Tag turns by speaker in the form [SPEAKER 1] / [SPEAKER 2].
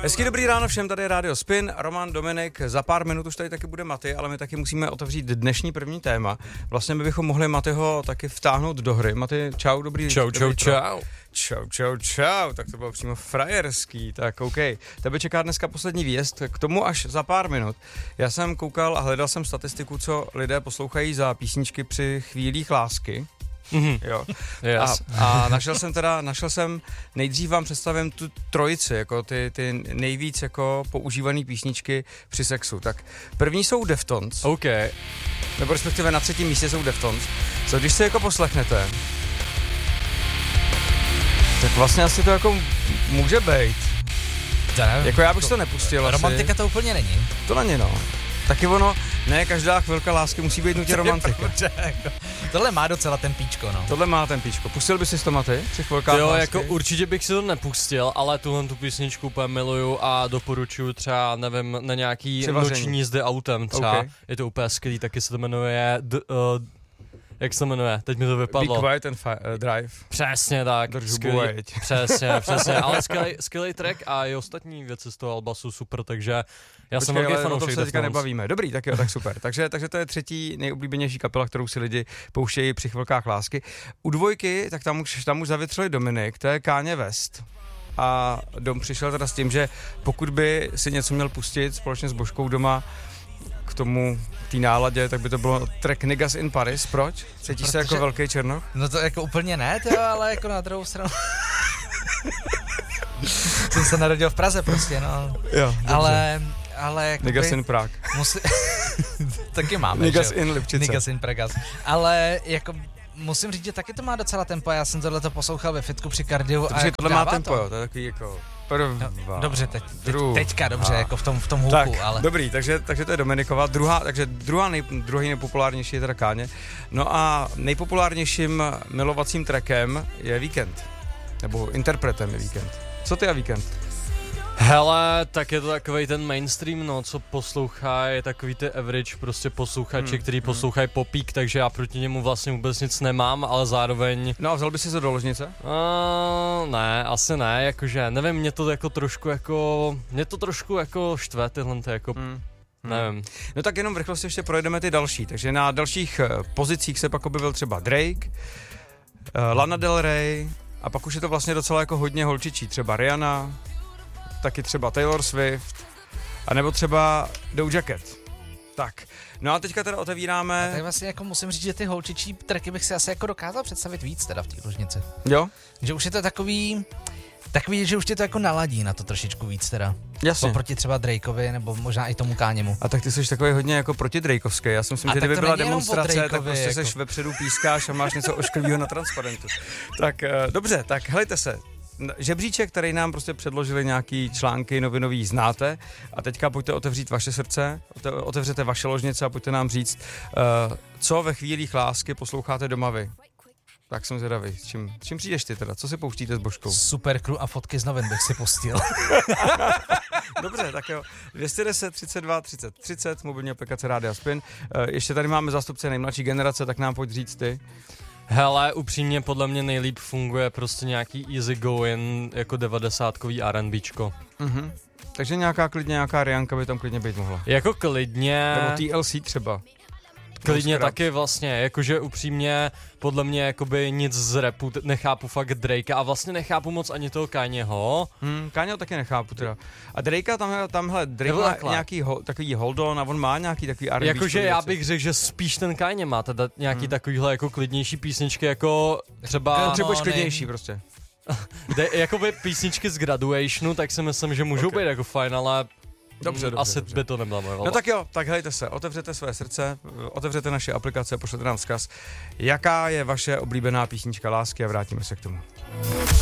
[SPEAKER 1] Hezký dobrý ráno všem, tady je Radio Spin, Roman, Dominik, za pár minut už tady taky bude Maty, ale my taky musíme otevřít dnešní první téma. Vlastně my bychom mohli Matyho taky vtáhnout do hry. Maty, čau, dobrý.
[SPEAKER 2] Čau.
[SPEAKER 1] Čau, tak to bylo přímo frajerský, tak OK. Tebe čeká dneska poslední výjezd, k tomu až za pár minut. Já jsem koukal a hledal jsem statistiku, co lidé poslouchají za písničky při chvílích lásky. Jo.
[SPEAKER 2] Yes.
[SPEAKER 1] A našel jsem, nejdřív vám představím tu trojici, jako ty nejvíc jako používané písničky při sexu. Tak první jsou Deftones.
[SPEAKER 2] OK.
[SPEAKER 1] Nebo respektive na třetím místě jsou Deftones. Co když si jako poslechnete, tak vlastně asi to jako může být. Jako já bych to nepustil asi.
[SPEAKER 3] Romantika to úplně není.
[SPEAKER 1] To není, no. Taky ono, ne každá chvilka lásky musí být nutně romantika.
[SPEAKER 3] Tohle má docela ten píčko, no.
[SPEAKER 1] Tohle má ten píčko. Pustil bys si to, Maty, při chvilkách
[SPEAKER 2] Jo,
[SPEAKER 1] lásky?
[SPEAKER 2] jako určitě bych si to nepustil, ale tuhle tu písničku úplně miluju a doporučuju třeba, nevím, na nějaký
[SPEAKER 1] Přivaření.
[SPEAKER 2] noční jízdy autem třeba.
[SPEAKER 1] Okay.
[SPEAKER 2] Je to úplně skvělý, taky se to jmenuje jak se to jmenuje? Teď mi to vypadlo.
[SPEAKER 1] Be Quiet and Drive.
[SPEAKER 2] Přesně tak.
[SPEAKER 1] Skvělý.
[SPEAKER 2] Přesně. Ale skvělý track a i ostatní věci z toho alba jsou super, takže já jsem velký fanoušek.
[SPEAKER 1] O tom se teďka nebavíme. Dobrý, tak jo, tak super. Takže to je třetí nejoblíbenější kapela, kterou si lidi pouštějí při chvilkách lásky. U dvojky, tak tam už zavětřili Dominik, to je Kanye West. A Dom přišel teda s tím, že pokud by si něco měl pustit společně s Božkou doma k tomu té náladě, tak by to bylo track Niggas in Paris. Proč? Cítíš se jako velký černoch?
[SPEAKER 3] No to jako úplně ne, tyjo, ale jako na druhou stranu. Jsem se narodil v Praze prostě, no.
[SPEAKER 1] Jo,
[SPEAKER 3] ale jako
[SPEAKER 1] Niggas in Prague.
[SPEAKER 3] Taky máme,
[SPEAKER 1] Niggas in Lipčice.
[SPEAKER 3] Niggas in Pragas. Ale jako musím říct, že taky to má docela tempo. Já jsem tohleto poslouchal ve fitku při kardiu.
[SPEAKER 1] Takže tohle má tempo, jo, to je takový jako prvá,
[SPEAKER 3] dobře, teďka dobře, jako v tom hůku,
[SPEAKER 1] tak,
[SPEAKER 3] ale...
[SPEAKER 1] Dobrý, takže to je Dominikova. Druhý nejpopulárnější je teda Káně. No a nejpopulárnějším milovacím trackem je Weekend. Nebo interpretem je Weekend. Co ty a Weekend?
[SPEAKER 2] Hele, tak je to takovej ten mainstream, no, co poslouchají, takový ty average prostě posluchači, který poslouchají popík, takže já proti němu vlastně vůbec nic nemám, ale zároveň...
[SPEAKER 1] No a vzal by si to do ložnice?
[SPEAKER 2] Ne, asi ne, jakože, nevím, mě to trošku jako štve tyhle, jako... Nevím.
[SPEAKER 1] No tak jenom v rychlosti ještě projedeme ty další, takže na dalších pozicích se pak objevil třeba Drake, Lana Del Rey a pak už je to vlastně docela jako hodně holčičí, třeba Rihanna, taky třeba Taylor Swift, anebo třeba Doja Cat. Tak, no a teďka teda otevíráme...
[SPEAKER 3] A tak vlastně jako musím říct, že ty holčičí tracky bych si asi jako dokázal představit víc teda v té ložnici.
[SPEAKER 1] Jo?
[SPEAKER 3] Že už je to takový, že už tě to jako naladí na to trošičku víc teda.
[SPEAKER 1] Jasně.
[SPEAKER 3] Oproti třeba Drakeovi, nebo možná i tomu Káněmu.
[SPEAKER 1] A tak ty jsi takový hodně jako proti Drakeovský. Já si myslím, že kdyby byla demonstrace, tak prostě
[SPEAKER 3] jako...
[SPEAKER 1] seš vepředu pískáš a máš něco ošklivého na transparentu. Tak dobře, tak helejte se. Žebříček, který nám prostě předložili nějaký články novinový, znáte a teďka pojďte otevřít vaše srdce, otevřete vaše ložnice a pojďte nám říct, co ve chvílích lásky posloucháte doma vy. Tak jsem zvědavý. S čím přijdeš ty teda? Co si pouštíte s Božkou?
[SPEAKER 3] Super crew a fotky z novin bych si pustil.
[SPEAKER 1] Dobře, tak jo. 210 32 30 30, mobilní aplikace Rádia Spin. Ještě tady máme zástupce nejmladší generace, tak nám pojď říct ty.
[SPEAKER 2] Hele, upřímně podle mě nejlíp funguje prostě nějaký easy going jako 90kový R&Bčko.
[SPEAKER 1] Takže nějaká Rihanka by tam klidně být mohla.
[SPEAKER 2] Jako klidně...
[SPEAKER 1] Nebo TLC třeba.
[SPEAKER 2] Klidně taky vlastně, jakože upřímně podle mě jakoby nic z rapu nechápu fakt Drakea a vlastně nechápu moc ani toho Kanyeho.
[SPEAKER 1] Kanyeho taky nechápu teda. A Drakea tamhle Drake má nějaký takový hold on a on má nějaký takový R&B.
[SPEAKER 2] Jakože já bych řekl, že spíš ten Kanye má teda nějaký takovýhle jako klidnější písničky jako třeba...
[SPEAKER 1] Potřebuješ klidnější prostě.
[SPEAKER 2] Jakoby písničky z Graduationu, tak si myslím, že můžou být jako fajn, ale... Dobře. By to nebyla moje volba.
[SPEAKER 1] No tak jo, tak hejte se, otevřete své srdce, otevřete naše aplikace, pošlete nám vzkaz, jaká je vaše oblíbená písnička lásky a vrátíme se k tomu.